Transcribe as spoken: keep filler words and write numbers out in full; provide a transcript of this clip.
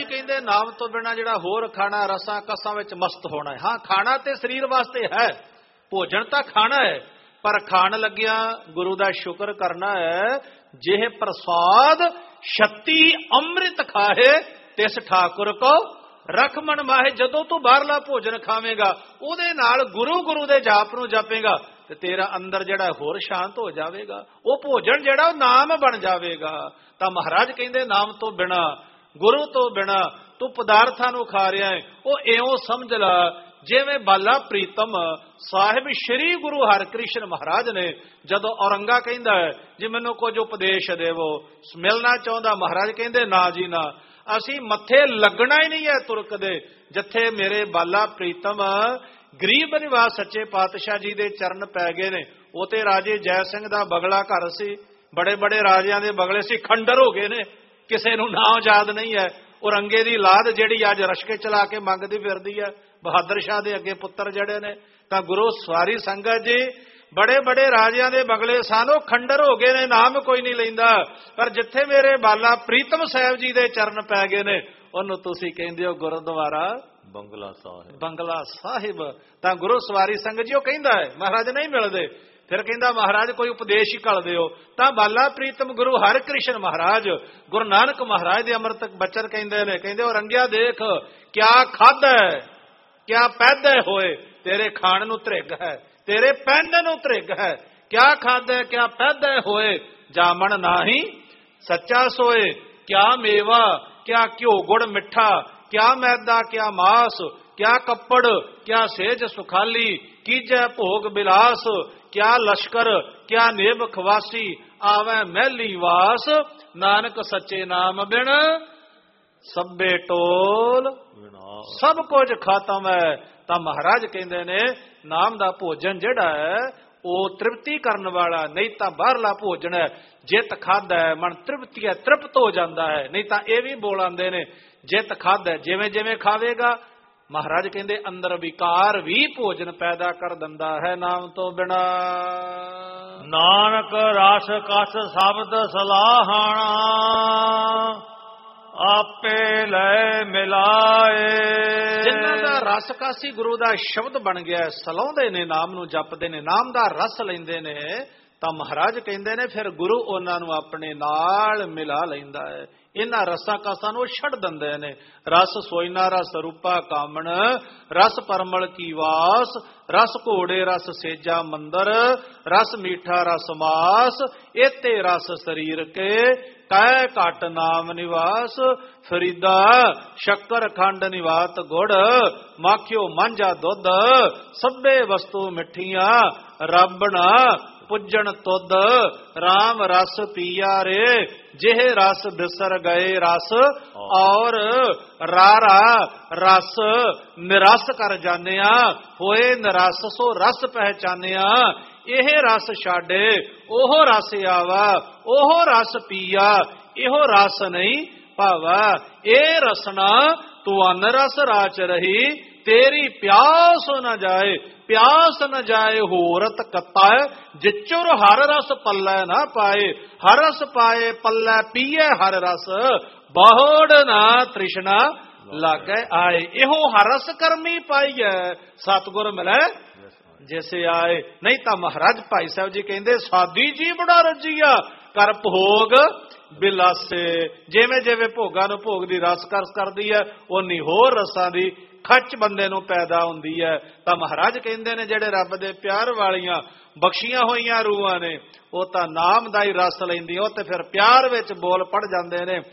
ਕਹਿੰਦੇ ਨਾਮ ਤੋਂ ਬਿਨਾਂ ਜਿਹੜਾ ਹੋਰ ਖਾਣਾ ਰਸਾਂ ਕਸਾਂ ਵਿੱਚ ਮਸਤ ਹੋਣਾ ਹੈ। ਹਾਂ, ਖਾਣਾ ਤੇ ਸਰੀਰ ਵਾਸਤੇ ਹੈ, ਭੋਜਨ ਤਾਂ ਖਾਣਾ ਹੈ, ਪਰ ਖਾਣ ਲੱਗਿਆ ਗੁਰੂ ਦਾ ਸ਼ੁਕਰ ਕਰਨਾ ਹੈ। ਜਿਹ ਪ੍ਰਸਾਦ ਛੱਤੀ ਅੰਮ੍ਰਿਤ ਖਾਹੇ ਤਿਸ ਠਾਕੁਰ ਕੋ ਰਖ ਮਨ ਮਾਹੇ। ਜਦੋਂ ਤੂੰ ਬਾਹਰਲਾ ਭੋਜਨ ਖਾਵੇਂਗਾ, ਉਹਦੇ ਨਾਲ ਗੁਰੂ ਗੁਰੂ ਦੇ ਜਾਪ ਨੂੰ ਜਪੇਗਾ, ਤੇ ਤੇਰਾ ਅੰਦਰ ਜਿਹੜਾ ਹੋਰ ਸ਼ਾਂਤ ਹੋ ਜਾਵੇਗਾ। ਉਹ ਭੋਜਨ ਜਿਹੜਾ ਉਹ ਨਾਮ ਬਣ ਜਾਵੇਗਾ। ਤਾਂ ਮਹਾਰਾਜ ਕਹਿੰਦੇ ਨਾਮ ਤੋਂ ਬਿਨਾ, ਗੁਰੂ ਤੋਂ ਬਿਨਾ ਤੂੰ ਪਦਾਰਥਾਂ ਨੂੰ ਖਾ ਰਿਹਾ ਹੈ। ਉਹ ਇਉਂ ਸਮਝ ਲਾ ਜਿਵੇਂ ਬਾਲਾ ਪ੍ਰੀਤਮ ਸਾਹਿਬ ਸ਼੍ਰੀ ਗੁਰੂ ਹਰਿਕ੍ਰਿਸ਼ਨ ਮਹਾਰਾਜ ਨੇ, ਜਦੋਂ ਔਰੰਗਾ ਕਹਿੰਦਾ ਹੈ ਜੀ ਮੈਨੂੰ ਕੁਝ ਉਪਦੇਸ਼ ਦੇਵੋ, ਮਿਲਣਾ ਚਾਹੁੰਦਾ, ਮਹਾਰਾਜ ਕਹਿੰਦੇ ਨਾ ਜੀ ਨਾ, ਅਸੀਂ ਮੱਥੇ ਲੱਗਣਾ ਹੀ ਨਹੀਂ ਹੈ ਤੁਰਕ ਦੇ, ਜਿੱਥੇ ਮੇਰੇ ਬਾਲਾ ਪ੍ਰੀਤਮ ਗਰੀਬ ਨਿਵਾਸ ਸੱਚੇ ਪਾਤਸ਼ਾਹ ਜੀ ਦੇ ਚਰਨ ਪੈ ਗਏ ਨੇ। ਉਹ ਤੇ ਰਾਜੇ ਜੈ ਸਿੰਘ ਦਾ ਬਗਲਾ ਘਰ ਸੀ, ਬੜੇ ਬੜੇ ਰਾਜਿਆਂ ਦੇ ਬਗਲੇ ਸੀ, ਖੰਡਰ ਹੋ ਗਏ ਨੇ, ਕਿਸੇ ਨੂੰ ਨਾਂ ਯਾਦ ਨਹੀਂ ਹੈ। ਔਰੰਗੇ ਦੀ ਲਾਦ ਜਿਹੜੀ ਅੱਜ ਰਸ਼ਕੇ ਚਲਾ ਕੇ ਮੰਗਦੀ ਫਿਰਦੀ ਹੈ, ਬਹਾਦਰ ਸ਼ਾਹ ਦੇ ਅੱਗੇ ਪੁੱਤਰ ਜਿਹੜੇ ਨੇ। ਤਾਂ ਗੁਰੂ ਸਵਾਰੀ ਸੰਗਤ ਜੀ, ਬੜੇ ਬੜੇ ਰਾਜਿਆਂ ਦੇ ਬਗਲੇ ਸਨ, ਉਹ ਖੰਡਰ ਹੋ ਗਏ ਨੇ, ਨਾਮ ਕੋਈ ਨਹੀਂ ਲੈਂਦਾ। ਪਰ ਜਿੱਥੇ ਮੇਰੇ ਬਾਲਾ ਪ੍ਰੀਤਮ ਸਾਹਿਬ ਜੀ ਦੇ ਚਰਨ ਪੈ ਗਏ ਨੇ, ਉਹਨੂੰ ਤੁਸੀਂ ਕਹਿੰਦੇ ਹੋ ਗੁਰਦੁਆਰਾ ਬੰਗਲਾ ਸਾਹਿਬ, ਬੰਗਲਾ ਸਾਹਿਬ। ਤਾਂ ਗੁਰੂ ਸਵਾਰੀ ਸੰਗਤ ਜੀ ਉਹ ਕਹਿੰਦਾ ਹੈ, ਮਹਾਰਾਜ ਨਹੀਂ ਮਿਲਦੇ। ਫਿਰ ਕਹਿੰਦਾ ਮਹਾਰਾਜ ਕੋਈ ਉਪਦੇਸ਼ ਹੀ ਘੱਲ ਦਿਓ। ਤਾਂ ਬਾਲਾ ਪ੍ਰੀਤਮ ਗੁਰੂ ਹਰਿਕ੍ਰਿਸ਼ਨ ਮਹਾਰਾਜ, ਗੁਰੂ ਨਾਨਕ ਮਹਾਰਾਜ ਦੇ ਅੰਮ੍ਰਿਤ ਬਚਨ ਕਹਿੰਦੇ ਨੇ, ਕਹਿੰਦੇ ਔਰੰਗਿਆ ਦੇਖ ਕਿਆ ਖਾਧਾ ਕਿਆ ਪੈਦਾ ਹੋਏ, ਤੇਰੇ ਖਾਣ ਨੂੰ ਧ੍ਰਿਗ ਹੈ, ਤੇਰੇ ਪਹਿਨਣ ਨੂੰ ਧ੍ਰਿਗ ਹੈ। ਕਿਆ ਖਾਧਾ ਕਿਆ ਪੈਦਾ ਹੋਏ, ਜਾਮਣ ਨਾਹੀ ਸੱਚਾ ਸੋਏ। ਕਿਆ ਮੇਵਾ ਕਿਆ ਘਿਓ ਗੁੜ ਮਿੱਠਾ, ਕਿਆ ਮੈਦਾ ਕਿਆ ਮਾਸ, ਕਿਆ ਕੱਪੜ ਕਿਆ ਸੇਜ ਸੁਖਾਲੀ, ਕੀਜੈ ਭੋਗ ਬਿਲਾਸ, ਕਿਆ ਲਸ਼ਕਰ ਕਿਆ ਨੇਬ ਖਵਾਸੀ, ਆਵੈ ਮਹਿਲੀ ਵਾਸ, ਨਾਨਕ ਸੱਚੇ ਨਾਮ ਬਿਨ ਸਭੇ ਟੋਲ ਸਭ ਕੁਝ ਖਤਮ ਹੈ। ਤਾਂ ਮਹਾਰਾਜ ਕਹਿੰਦੇ ਨੇ ਨਾਮ ਦਾ ਭੋਜਨ ਜਿਹੜਾ ਹੈ ਉਹ ਤ੍ਰਿਪਤੀ ਕਰਨ ਵਾਲਾ, ਨਹੀਂ ਤਾਂ ਬਾਹਰਲਾ ਭੋਜਨ ਹੈ ਜਿਤ ਖਾਦਾ ਹੈ ਮਨ ਤ੍ਰਿਪਤੀ ਹੈ, ਤ੍ਰਿਪਤ ਹੋ ਜਾਂਦਾ ਹੈ। ਨਹੀਂ ਤਾਂ ਇਹ ਵੀ ਬੋਲ ਆਉਂਦੇ ਨੇ ਜਿਤ ਖਾਦਾ, ਜਿਵੇਂ ਜਿਵੇਂ ਖਾਵੇਗਾ ਮਹਾਰਾਜ ਕਹਿੰਦੇ ਅੰਦਰ ਵਿਕਾਰ ਵੀ ਭੋਜਨ ਪੈਦਾ ਕਰ ਦਿੰਦਾ ਹੈ ਨਾਮ ਤੋਂ ਬਿਨਾ। ਨਾਨਕ ਰਸ ਕਸ ਸ਼ਬਦ ਸਲਾਹਣਾ, ਆਪੇ ਲੈ ਮਿਲਾਏ। ਜਿਨ੍ਹਾਂ ਦਾ ਰਸ ਕਾਸੀ ਗੁਰੂ ਦਾ ਸ਼ਬਦ ਬਣ ਗਿਆ, ਸਲਾਉਂਦੇ ਨੇ, ਨਾਮ ਨੂੰ ਜਪਦੇ ਨੇ, ਨਾਮ ਦਾ ਰਸ ਲੈਂਦੇ ਨੇ, ਤਾਂ ਮਹਾਰਾਜ ਕਹਿੰਦੇ ਨੇ ਫਿਰ ਗੁਰੂ ਉਹਨਾਂ ਨੂੰ ਆਪਣੇ ਨਾਲ ਮਿਲਾ ਲੈਂਦਾ ਹੈ। ਇਹਨਾਂ ਰਸਾਂ ਕਾਸਾਂ ਨੂੰ ਛੱਡ ਦਿੰਦੇ ਨੇ। ਰਸ ਸੋਇਨਾ ਰਸ ਰੂਪਾ ਕਾਮਣ, ਰਸ ਪਰਮਲ ਕੀ ਵਾਸ, ਰਸ ਘੋੜੇ ਰਸ ਸੇਜਾ ਮੰਦਰ, ਰਸ ਮੀਠਾ ਰਸ ਮਾਸ, ਇਤੇ ਰਸ ਸਰੀਰ ਕੇ ਕੈ ਘਟ ਨਾਮ ਨਿਵਾਸ। ਫਰੀਦਾ ਸ਼ੱਕਰ ਖੰਡ ਨਿਵਾਤ ਗੁੜ, ਮਾਖਿਓ ਮਾਂਝਾ ਦੁੱਧ, ਸਭੇ ਵਸਤੂ ਮਿੱਠੀਆਂ, ਰੱਬ ਨਾ ਪੁੱਜਣ ਤੁਧ, ਰਾਮ ਰਸ ਪੀਆ ਰੇ, ਜਿਹ ਰਸ ਬਿਸਰ ਗਏ ਰਸ, ਔਰ ਰਾਰਾ ਰਸ ਨਿਰਸ ਕਰ ਜਾਣਿਆ, ਹੋਏ ਨਿਰਸ ਸੋ ਰਸ ਪਹਿਚਾਨਿਆ। ਇਹ ਰਸ ਛਾੜੇ ਉਹ ਰਸ ਆਵਾ, ਉਹ ਰਸ ਪੀਆ ਇਹੋ ਰਸ ਨਹੀਂ ਭਾਵਾ। ਇਹ ਰਸਨਾ ਤੁਅਨ ਰਸ ਰਾਚ ਰਹੀ, ਤੇਰੀ ਪਿਆਸ ਨਾ ਜਾਏ, ਪਿਆਸ ਨ ਜਾਏ ਹੋਰਤ ਕੱਤਾ, ਜਿਚੁਰ ਹਰ ਰਸ ਪੱਲੇ ਨਾ ਪਾਏ। ਹਰ ਰਸ ਪਾਏ ਪੱਲੇ ਪੀਏ ਹਰ ਰਸ, ਬਹੁੜ ਨਾ ਤ੍ਰਿਸ਼ਨਾ ਲਾਗੇ ਆਏ। ਇਹੋ ਹਰ ਰਸ ਕਰਮੀ ਪਾਈਐ, ਸਤਿਗੁਰ ਮਿਲੇ ਜੈਸੇ ਆਏ। ਨਹੀਂ ਤਾਂ ਮਹਾਰਾਜ ਭਾਈ ਸਾਹਿਬ ਜੀ ਕਹਿੰਦੇ ਸਾਦੀ ਜੀ ਬੜਾ ਰਜੀਆ, ਕਰ ਭੋਗ ਬਿਲਾਸੇ। ਜਿਵੇਂ ਜਿਵੇਂ ਭੋਗਾਂ ਨੂੰ ਭੋਗ ਦੀ ਰਸ ਕਰਸ ਕਰਦੀ ਹੈ, ਉਨੀ ਹੋਰ ਰਸਾਂ ਦੀ ਖੱਚ ਬੰਦੇ ਨੂੰ ਪੈਦਾ ਹੁੰਦੀ ਹੈ। ਤਾਂ ਮਹਾਰਾਜ ਕਹਿੰਦੇ ਨੇ ਜਿਹੜੇ ਰੱਬ ਦੇ ਪਿਆਰ ਵਾਲੀਆਂ ਬਖਸ਼ੀਆਂ ਹੋਈਆਂ ਰੂਹਾਂ ਨੇ, ਉਹ ਤਾਂ ਨਾਮ ਦਾ ਹੀ ਰਸ ਲੈਂਦੀ, ਉਹ ਤੇ ਫਿਰ ਪਿਆਰ ਵਿੱਚ ਬੋਲ ਪੜ ਜਾਂਦੇ ਨੇ।